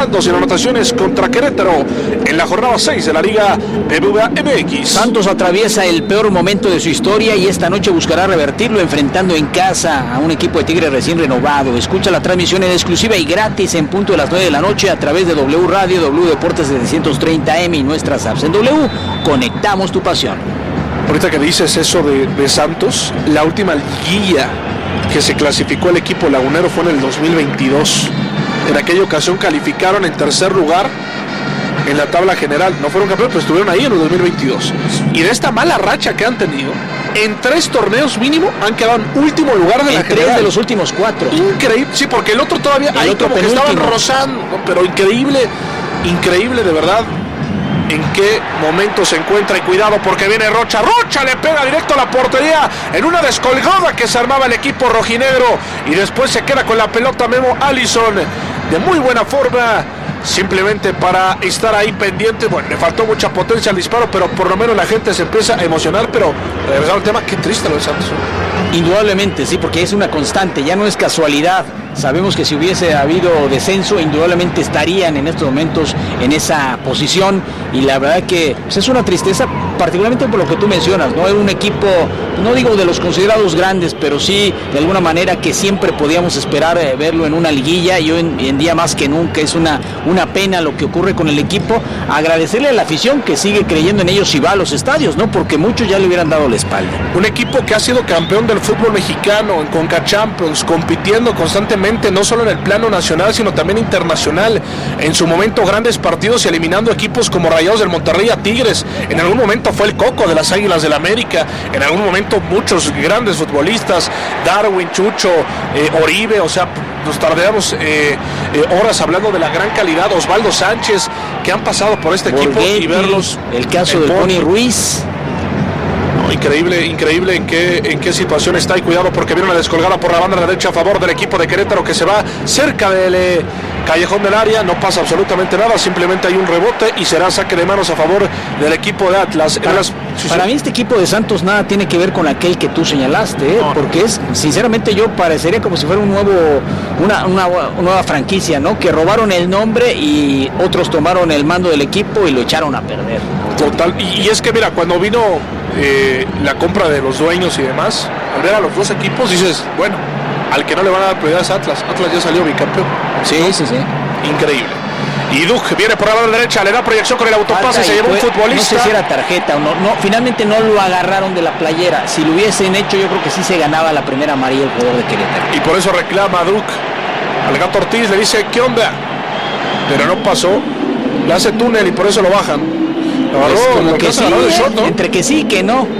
Santos sin anotaciones contra Querétaro en la jornada 6 de la Liga BBVA MX. Santos atraviesa el peor momento de su historia y esta noche buscará revertirlo enfrentando en casa a un equipo de Tigres recién renovado. Escucha la transmisión en exclusiva y gratis en punto de las 9 de la noche a través de W Radio, W Deportes 730M y nuestras apps. En W, conectamos tu pasión. Ahorita que dices eso de Santos, la última liguilla que se clasificó el equipo lagunero fue en el 2022. En aquella ocasión calificaron en tercer lugar en la tabla general. No fueron campeones, pero estuvieron ahí en el 2022. Y de esta mala racha que han tenido, en 3 torneos mínimo han quedado en último lugar de la general. 3 de los últimos 4. Increíble, sí, porque el otro todavía, ahí como que estaban rozando, pero increíble de verdad. En qué momento se encuentra y cuidado porque viene Rocha le pega directo a la portería en una descolgada que se armaba el equipo rojinegro y después se queda con la pelota Memo Allison de muy buena forma, simplemente para estar ahí pendiente. Bueno, le faltó mucha potencia al disparo, pero por lo menos la gente se empieza a emocionar. Pero regresando al tema, qué triste lo de Santos. Indudablemente, sí, porque es una constante, ya no es casualidad. Sabemos que si hubiese habido descenso, indudablemente estarían en estos momentos en esa posición. Y la verdad que pues, es una tristeza, particularmente por lo que tú mencionas, ¿no? Es un equipo, no digo de los considerados grandes, pero sí de alguna manera que siempre podíamos esperar verlo en una liguilla. Y hoy en día más que nunca es una pena lo que ocurre con el equipo. Agradecerle a la afición que sigue creyendo en ellos y va a los estadios, ¿no? Porque muchos ya le hubieran dado la espalda. Un equipo que ha sido campeón del fútbol mexicano en Conca Champions, compitiendo constantemente, no solo en el plano nacional, sino también internacional. En su momento grandes partidos y eliminando equipos como Rayados del Monterrey a Tigres. En algún momento fue el Coco de las Águilas del América. En algún momento muchos grandes futbolistas, Darwin, Chucho, Oribe, o sea, nos tardamos horas hablando de la gran calidad, Osvaldo Sánchez, que han pasado por este equipo y verlos. El caso de Pony Ruiz. Increíble en qué situación está. Y cuidado porque viene una descolgada por la banda derecha a favor del equipo de Querétaro que se va cerca del callejón del área. No pasa absolutamente nada, simplemente hay un rebote y será saque de manos a favor del equipo de Atlas. Para mí este equipo de Santos nada tiene que ver con aquel que tú señalaste, no. Porque es, sinceramente yo parecería como si fuera una nueva franquicia, ¿no? Que robaron el nombre y otros tomaron el mando del equipo y lo echaron a perder. Total, y es que mira, cuando vino la compra de los dueños y demás, al ver a los dos equipos dices, bueno, al que no le van a dar prioridad es Atlas ya salió bicampeón. Sí. Increíble. Y Duke viene por la banda derecha, le da proyección con el autopase, se llevó un futbolista. No sé si era tarjeta o no, finalmente no lo agarraron de la playera. Si lo hubiesen hecho, yo creo que sí se ganaba la primera amarilla el jugador de Querétaro. Y por eso reclama a Duke al Gato Ortiz, le dice, ¿qué onda? Pero no pasó, le hace túnel y por eso lo bajan. Como que sí, short, ¿no? Entre que sí y que no.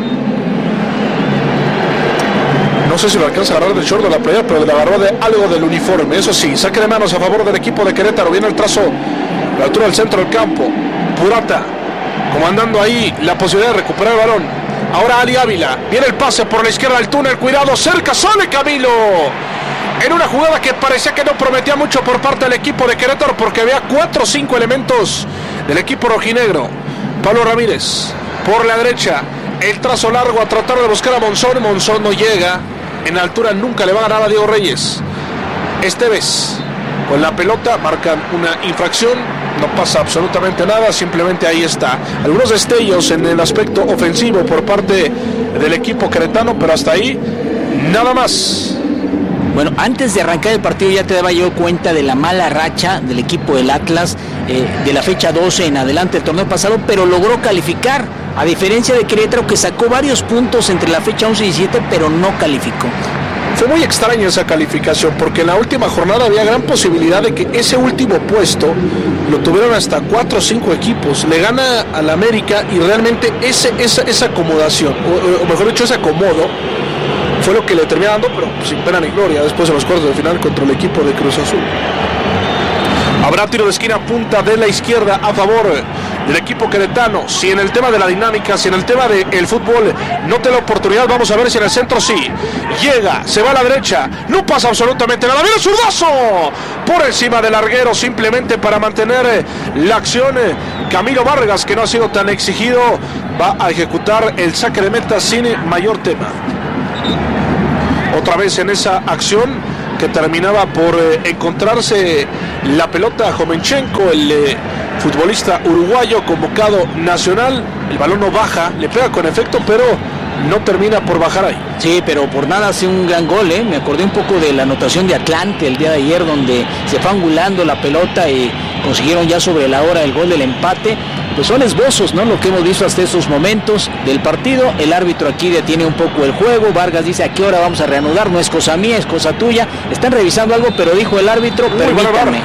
No sé si lo alcanza a agarrar del short de la playa, pero le agarró de algo del uniforme. Eso sí, saque de manos a favor del equipo de Querétaro. Viene el trazo a la altura del centro del campo. Purata comandando ahí la posibilidad de recuperar el balón. Ahora Ali Ávila. Viene el pase por la izquierda del túnel. Cuidado, cerca, sale Camilo. En una jugada que parecía que no prometía mucho por parte del equipo de Querétaro, porque había 4 o 5 elementos del equipo rojinegro. Pablo Ramírez por la derecha. El trazo largo a tratar de buscar a Monzón. Monzón no llega. En altura nunca le va a ganar a Diego Reyes. Esteves con la pelota, marcan una infracción, no pasa absolutamente nada, simplemente ahí está. Algunos destellos en el aspecto ofensivo por parte del equipo queretano, pero hasta ahí nada más. Bueno, antes de arrancar el partido ya te daba yo cuenta de la mala racha del equipo del Atlas de la fecha 12 en adelante del torneo pasado, pero logró calificar, a diferencia de Querétaro que sacó varios puntos entre la fecha 11 y 17, pero no calificó. Fue muy extraña esa calificación, porque en la última jornada había gran posibilidad de que ese último puesto lo tuvieron hasta 4 o 5 equipos. Le gana al América y realmente esa acomodación, o mejor dicho, ese acomodo, fue lo que le termina dando, pero sin pena ni gloria, después de los cuartos de final contra el equipo de Cruz Azul. Habrá tiro de esquina punta de la izquierda a favor del equipo queretano. Si en el tema de la dinámica, si en el tema del fútbol no te da la oportunidad, vamos a ver si en el centro sí. Llega, se va a la derecha, no pasa absolutamente nada. ¡Viene zurdazo! Por encima del larguero, simplemente para mantener la acción. Camilo Vargas, que no ha sido tan exigido, va a ejecutar el saque de meta sin mayor tema. Otra vez en esa acción que terminaba por encontrarse la pelota. Jovenchenko, el futbolista uruguayo convocado nacional, el balón no baja, le pega con efecto, pero no termina por bajar ahí. Sí, pero por nada hace un gran gol, ¿eh? Me acordé un poco de la anotación de Atlante el día de ayer, donde se fue angulando la pelota y consiguieron ya sobre la hora el gol del empate. Pues son esbozos, ¿no? Lo que hemos visto hasta estos momentos del partido. El árbitro aquí detiene un poco el juego. Vargas dice: ¿a qué hora vamos a reanudar? No es cosa mía, es cosa tuya. Están revisando algo, pero dijo el árbitro: permítame.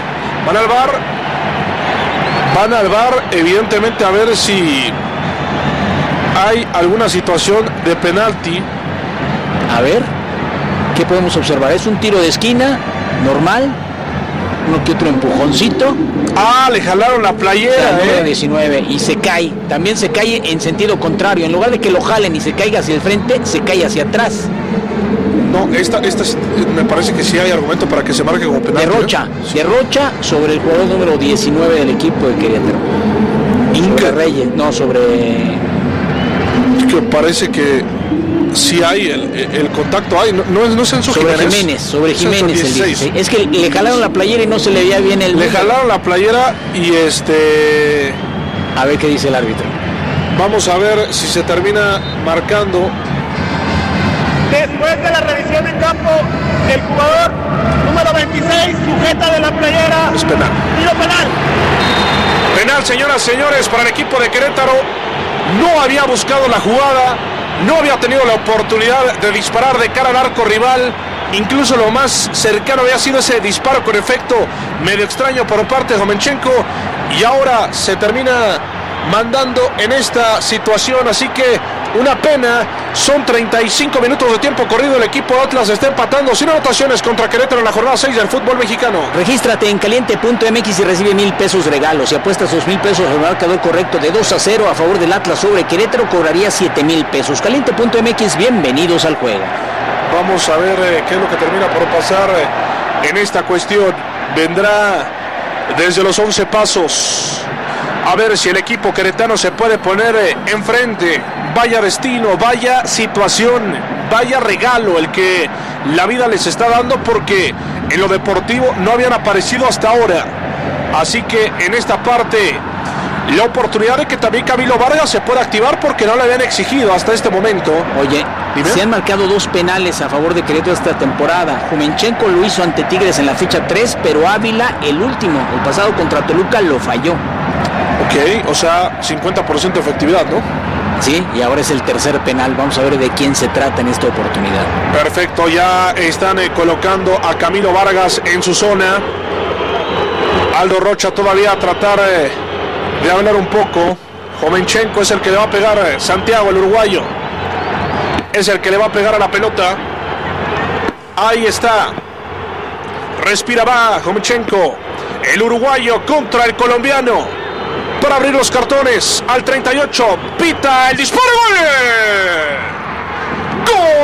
Van al VAR, evidentemente, a ver si hay alguna situación de penalti. A ver, ¿qué podemos observar? Es un tiro de esquina, normal, uno que otro empujoncito. Ah, le jalaron la playera, número 19, y se cae. También se cae en sentido contrario. En lugar de que lo jalen y se caiga hacia el frente, se cae hacia atrás. No, esta me parece que sí hay argumento para que se marque como penalti. Derrocha sobre el jugador número 19 del equipo de Querétaro. Sobre Reyes, no, sobre... Que parece que sí hay el contacto, hay, no es Enzo Jiménez. Sobre Jiménez el 16. Es que le jalaron la playera y no se le veía bien el... Le jalaron la playera y A ver qué dice el árbitro. Vamos a ver si se termina marcando. Después de la revisión en campo, el jugador número 26 sujeta de la playera. Es penal. Tiro penal. Penal, señoras y señores, para el equipo de Querétaro. No había buscado la jugada, no había tenido la oportunidad de disparar de cara al arco rival. Incluso lo más cercano había sido ese disparo con efecto medio extraño por parte de Jovenchenko. Y ahora se termina mandando en esta situación, así que una pena. Son 35 minutos de tiempo corrido. El equipo de Atlas está empatando sin anotaciones contra Querétaro en la jornada 6 del fútbol mexicano. Regístrate en caliente.mx y recibe 1,000 pesos regalos. Si apuestas 2,000 pesos al marcador correcto de 2-0 a favor del Atlas sobre Querétaro, cobraría 7,000 pesos. Caliente.mx, bienvenidos al juego. Vamos a ver qué es lo que termina por pasar en esta cuestión. Vendrá desde los 11 pasos. A ver si el equipo queretano se puede poner enfrente. Vaya destino, vaya situación, vaya regalo el que la vida les está dando, porque en lo deportivo no habían aparecido hasta ahora. Así que en esta parte, la oportunidad de que también Camilo Vargas se pueda activar, porque no le habían exigido hasta este momento. Oye, ¿dime? Se han marcado 2 penales a favor de Querétaro esta temporada. Jovenchenko lo hizo ante Tigres en la fecha 3, pero Ávila, el último, el pasado contra Toluca, lo falló. Ok, o sea, 50% efectividad, ¿no? Sí, y ahora es el tercer penal. Vamos a ver de quién se trata en esta oportunidad. Perfecto, ya están colocando a Camilo Vargas en su zona. Aldo Rocha todavía a tratar de hablar un poco. Jovenchenko es el que le va a pegar. Santiago, el uruguayo, es el que le va a pegar a la pelota. Ahí está. Respira, va Jovenchenko, el uruguayo contra el colombiano, para abrir los cartones al 38. Pita el disparo. ¡Gol! ¡Gol!